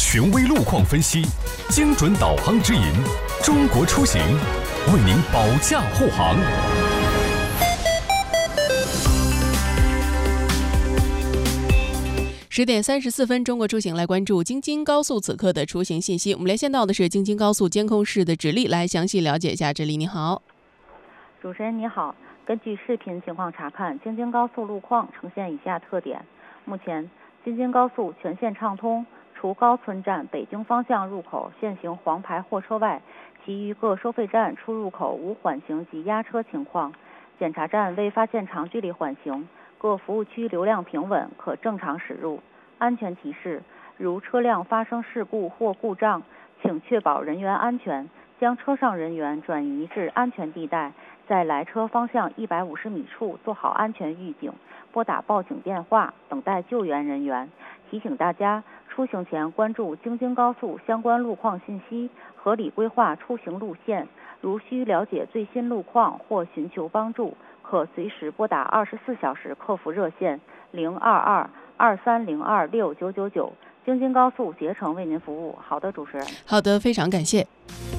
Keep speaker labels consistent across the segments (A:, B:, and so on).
A: 权威路况分析，精准导航指引，中国出行为您保驾护航。
B: 10:34，中国出行来关注京津高速此刻的出行信息。我们连线到的是京津高速监控室的芷丽，来详细了解一下。芷丽，你好。
C: 主持人你好，根据视频情况查看，京津高速路况呈现以下特点。目前，京津高速全线畅通，除高村站北京方向入口现行黄牌货车外，其余各收费站出入口无缓行及压车情况。检查站未发现长距离缓行，各服务区流量平稳，可正常驶入。安全提示：如车辆发生事故或故障，请确保人员安全，将车上人员转移至安全地带，在来车方向150米处做好安全预警，拨打报警电话，等待救援人员。提醒大家，出行前关注京津高速相关路况信息，合理规划出行路线。如需了解最新路况或寻求帮助，可随时拨打24小时客服热线022-2302-6999，京津高速竭诚为您服务。好的，主持人。
B: 好的，非常感谢。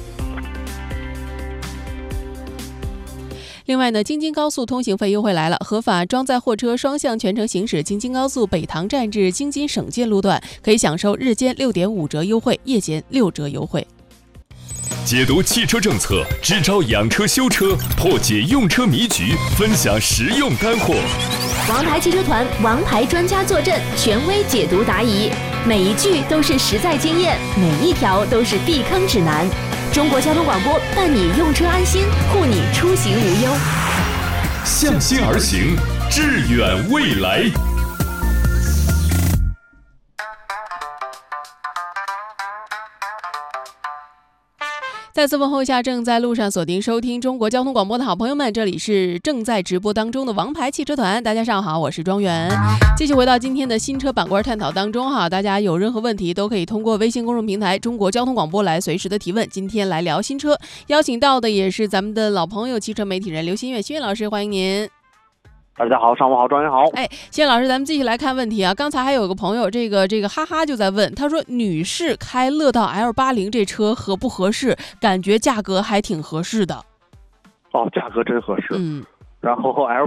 B: 另外呢，京津高速通行费优惠来了，合法装载货车双向全程行驶京津高速北塘站至京津省界路段，可以享受日间6.5折优惠，夜间6折优惠。
A: 解读汽车政策，支招养车修车，破解用车迷局，分享实用干货。
D: 王牌汽车团王牌专家坐镇，权威解读答疑，每一句都是实在经验，每一条都是避坑指南。中国交通广播伴你用车安心，护你出行无忧。
A: 向心而行，致远未来。
B: 再次问候一下正在路上锁定收听中国交通广播的好朋友们，这里是正在直播当中的王牌汽车团，大家上好，我是庄园。继续回到今天的新车板块探讨当中哈，大家有任何问题都可以通过微信公众平台中国交通广播来随时的提问。今天来聊新车，邀请到的也是咱们的老朋友汽车媒体人刘新月，新月老师，欢迎您。
E: 大家好，上午好，庄园好。
B: 新月老师，咱们继续来看问题啊。刚才还有个朋友，这个哈哈就在问，他说女士开乐道 L80 这车合不合适？感觉价格还挺合适的。
E: 哦，价格真合适。然后